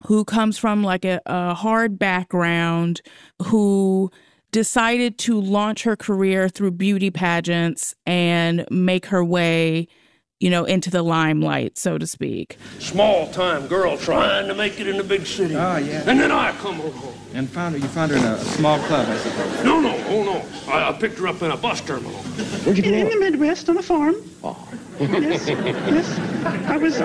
who comes from like a hard background, who decided to launch her career through beauty pageants and make her way, you know, into the limelight, so to speak. Small-time girl trying to make it in the big city. Oh, yeah. And then I come along. And you found her in a small club, I suppose. No. I picked her up in a bus terminal. Where'd you grow up? In the Midwest, on a farm. Oh. Yes. I was,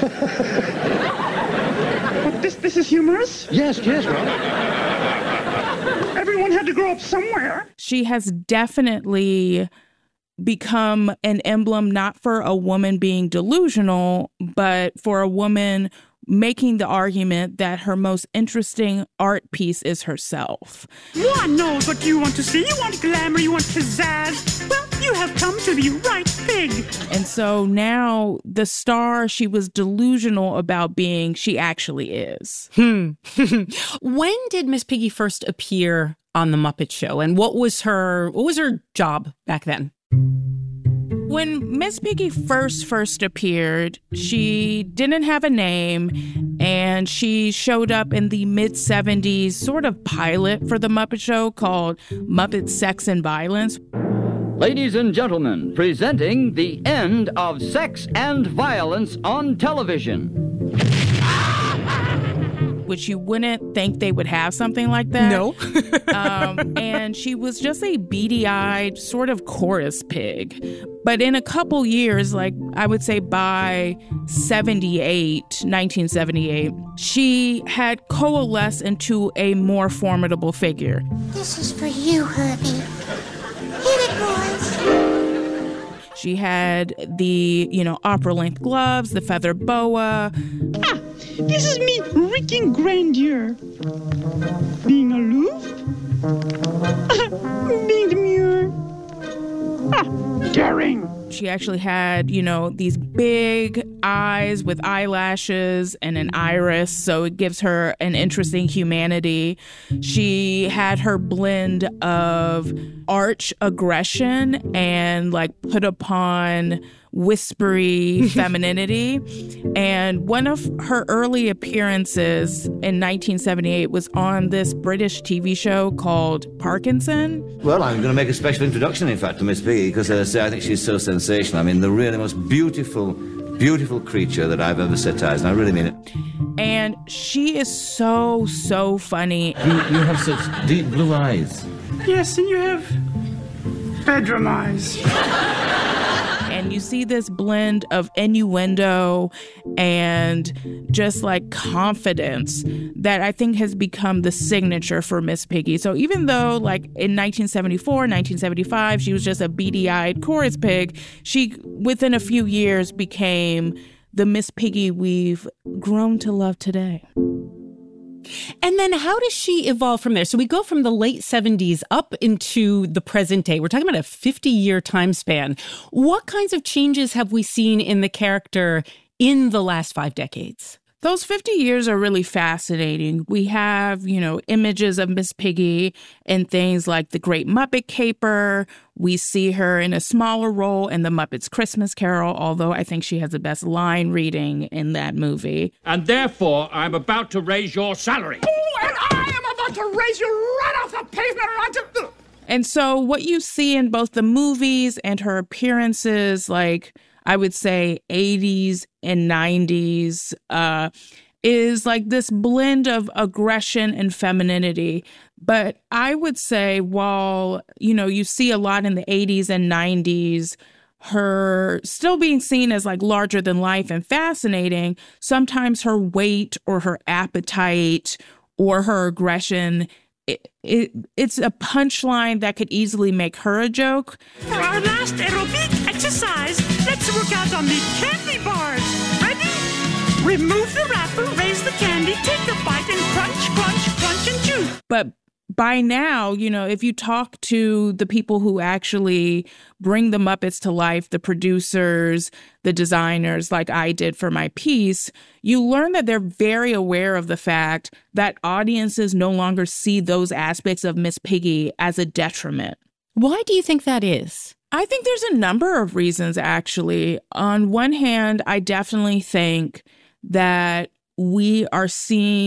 But this is humorous? Yes, Ron. Everyone had to grow up somewhere. She has definitely become an emblem not for a woman being delusional, but for a woman making the argument that her most interesting art piece is herself. One knows what you want to see. You want glamour, you want pizzazz. Well, you have come to the right thing. And so now the star she was delusional about being, she actually is. When did Miss Piggy first appear on The Muppet Show? And what was her job back then? When Miss Piggy first appeared, she didn't have a name, and she showed up in the mid-'70s sort of pilot for The Muppet Show called Muppet Sex and Violence. Ladies and gentlemen, presenting the end of sex and violence on television. Which you wouldn't think they would have something like that. No. And she was just a beady-eyed sort of chorus pig. But in a couple years, like I would say by 1978, she had coalesced into a more formidable figure. This is for you, honey. Hit it, boys. She had the, opera-length gloves, the feather boa. This is me wreaking grandeur. Being aloof. Being demure. Daring. She actually had, these big eyes with eyelashes and an iris, so it gives her an interesting humanity. She had her blend of arch aggression and put upon whispery femininity. And one of her early appearances in 1978 was on this British TV show called Parkinson. Well, I'm going to make a special introduction, in fact, to Miss Piggy, because as I say, I think she's so sensational. I mean, the really most beautiful creature that I've ever set eyes on. I really mean it. And she is so funny. You have such deep blue eyes. Yes, and you have bedroom eyes. And you see this blend of innuendo and just confidence that I think has become the signature for Miss Piggy. So even though in 1974, 1975, she was just a beady-eyed chorus pig, she within a few years became the Miss Piggy we've grown to love today. And then how does she evolve from there? So we go from the late 70s up into the present day. We're talking about a 50-year time span. What kinds of changes have we seen in the character in the last 5 decades? Those 50 years are really fascinating. We have, images of Miss Piggy in things like The Great Muppet Caper. We see her in a smaller role in The Muppets Christmas Carol, although I think she has the best line reading in that movie. And therefore, I'm about to raise your salary. Oh, and I am about to raise you right off the pavement onto... And so what you see in both the movies and her appearances, I would say 80s and 90s, is this blend of aggression and femininity. But I would say while, you see a lot in the 80s and 90s, her still being seen as larger than life and fascinating, sometimes her weight or her appetite or her aggression, it's a punchline that could easily make her a joke. For our last aerobic exercise, let's work out on the candy bars. Ready? Remove the wrapper, raise the candy, take a bite, and crunch, crunch, crunch, and chew. But by now, if you talk to the people who actually bring the Muppets to life, the producers, the designers, like I did for my piece, you learn that they're very aware of the fact that audiences no longer see those aspects of Miss Piggy as a detriment. Why do you think that is? I think there's a number of reasons, actually. On one hand, I definitely think that we are seeing